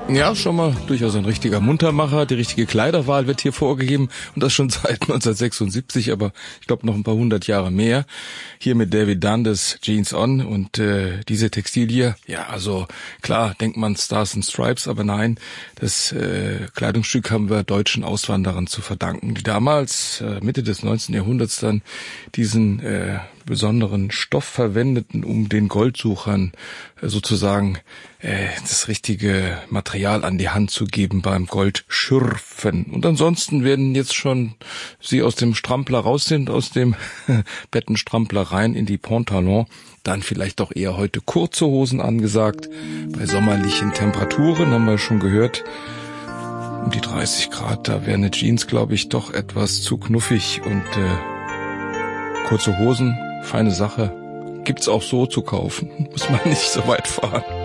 Ja, schon mal durchaus ein richtiger Muntermacher. Die richtige Kleiderwahl wird hier vorgegeben und das schon seit 1976, aber ich glaube noch ein paar 100 Jahre mehr. Hier mit David Dundas Jeans On und diese Textilie, ja, also klar, denkt man Stars and Stripes, aber nein, das Kleidungsstück haben wir deutschen Auswanderern zu verdanken, die damals, Mitte des 19. Jahrhunderts dann diesen besonderen Stoff verwendeten, um den Goldsuchern sozusagen das richtige Material an die Hand zu geben beim Goldschürfen. Und ansonsten werden jetzt schon sie aus dem Strampler raus sind, aus dem Bettenstrampler rein in die Pantalon, dann vielleicht doch eher heute kurze Hosen angesagt. Bei sommerlichen Temperaturen haben wir schon gehört, um die 30 Grad, da wäre eine Jeans, glaube ich, doch etwas zu knuffig und kurze Hosen, feine Sache. Gibt's auch so zu kaufen, muss man nicht so weit fahren.